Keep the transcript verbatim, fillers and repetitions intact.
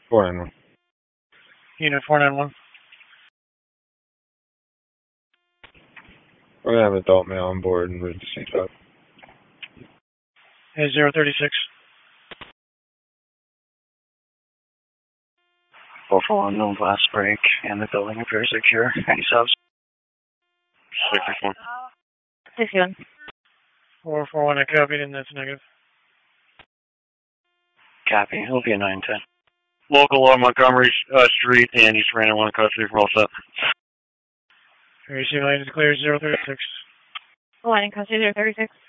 four nine one. Unit four nine one. We're going to have adult male on board and move to Saint Cloud. A zero thirty-six. four four one, no glass break, and the building appears secure. Any subs? six six one. six one. four four one, I copied, and that's negative. Copy. It'll be a nine ten. Local law, Montgomery uh, Street, and East Random one custody for all set. Receive line is clear, zero thirty-six. One in custody, zero thirty-six.